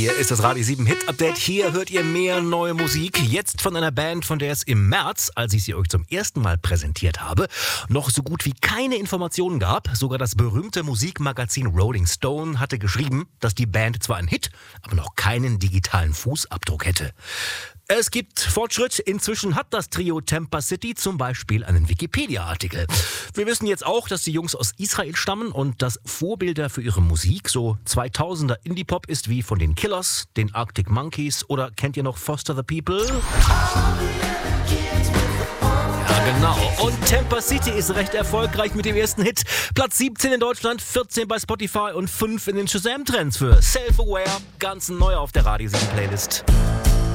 Hier ist das Radio 7 Hit Update. Hier hört ihr mehr neue Musik. Jetzt von einer Band, von der es im März, als ich sie euch zum ersten Mal präsentiert habe, noch so gut wie keine Informationen gab. Sogar das berühmte Musikmagazin Rolling Stone hatte geschrieben, dass die Band zwar ein Hit, aber noch keinen digitalen Fußabdruck hätte. Es gibt Fortschritt. Inzwischen hat das Trio Tampa City zum Beispiel einen Wikipedia-Artikel. Wir wissen jetzt auch, dass die Jungs aus Israel stammen und dass Vorbilder für ihre Musik so 2000er Indie-Pop ist wie von den Killers, den Arctic Monkeys oder kennt ihr noch Foster the People? Ja, genau. Und Tampa City ist recht erfolgreich mit dem ersten Hit. Platz 17 in Deutschland, 14 bei Spotify und 5 in den Shazam-Trends für Self-Aware. Ganz neu auf der Radio 7 Playlist.